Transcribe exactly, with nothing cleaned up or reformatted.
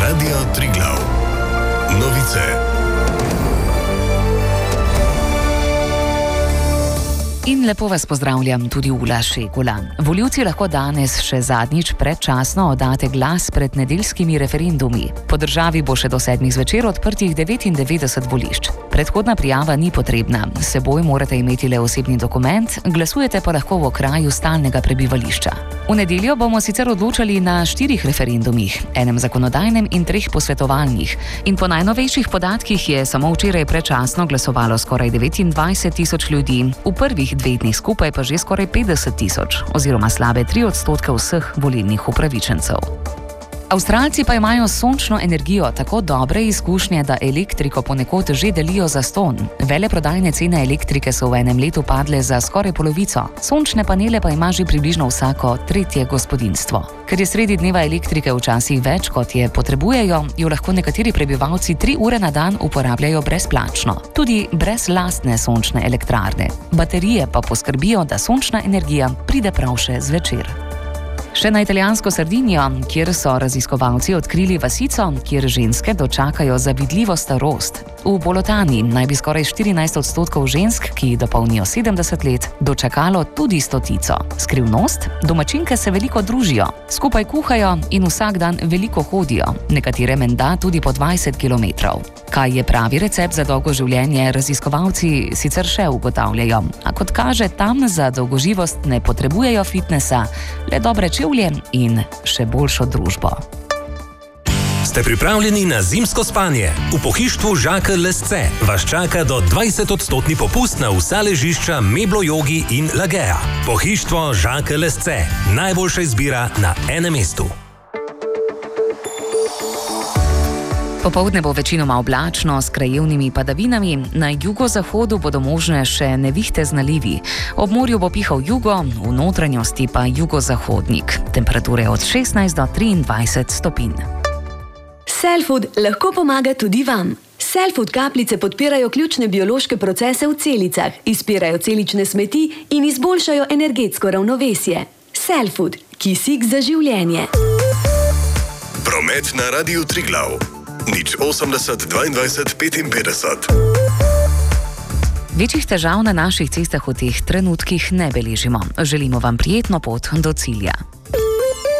Radio Triglav. Novice. In lepo vas pozdravljam tudi Ula Šegula. Volivci lahko danes še zadnjič predčasno oddate glas pred nedeljskimi referendumi. Po državi bo še do sedmih zvečer odprtih devetindevetdeset volišč. Predhodna prijava ni potrebna, s seboj morate imeti le osebni dokument, glasujete pa lahko v okraju stalnega prebivališča. V nedeljo bomo sicer odločali na štirih referendumih, enem zakonodajnem in treh posvetovalnih. In po najnovejših podatkih je samo včeraj predčasno glasovalo skoraj devetindvajset tisoč ljudi, v prvih dveh dneh skupaj pa že skoraj petdeset tisoč, oziroma slabe tri odstotke vseh volilnih upravičencev. Avstralci pa imajo s sončno energijo tako dobre izkušnje, da elektriko ponekod že delijo zastonj. Veleprodajne cene elektrike so v enem letu padle za skoraj polovico. Sončne panele pa ima že približno vsako tretje gospodinjstvo. Ker je sredi dneva elektrike včasih več, kot je potrebujejo, jo lahko nekateri prebivalci tri ure na dan uporabljajo brezplačno. Tudi brez lastne sončne elektrarne. Baterije pa poskrbijo, da sončna energija pride prav še zvečer. Še na italijansko Sardinijo, kjer so raziskovalci odkrili vasico, kjer ženske dočakajo zavidljivo starost. V Bolotani naj bi skoraj štirinajst odstotkov žensk, ki dopolnijo sedemdeset let, dočakalo tudi stotico. Skrivnost? Domačinke se veliko družijo, skupaj kuhajo in vsak dan veliko hodijo, nekatere menda tudi po dvajset kilometrov. Kaj je pravi recept za dolgo življenje, raziskovalci sicer še ugotavljajo, a kot kaže, tam za dolgoživost ne potrebujejo fitnesa, le dobre čevlje in še boljšo družbo. Ste pripravljeni na zimsko spanje? V pohištvu Jacques Lesce vas čaka do dvajset odstotni popust na vsa ležišča Meblo Yogi in Lagea. Pohištvo Jacques Lesce. Najboljša izbira na enem mestu. Popoldne bo večinoma oblačno s krajevnimi padavinami, na jugozahodu bodo možne še nevihte z nalivi. Ob morju bo pihal jugo, v notranjosti pa jugozahodnik. Temperature od šestnajst do triindvajset stopinj. Cellfood lahko pomaga tudi vam. Cellfood kapljice podpirajo ključne biološke procese v celicah, izpirajo celične smeti in izboljšajo energetsko ravnovesje. Cellfood, kisik za življenje. Promet na Radiu Triglav. Nič osemdeset dvaindvajset petinpetdeset. Večjih težav na naših cestah v teh trenutkih ne beležimo. Želimo vam prijetno pot do cilja.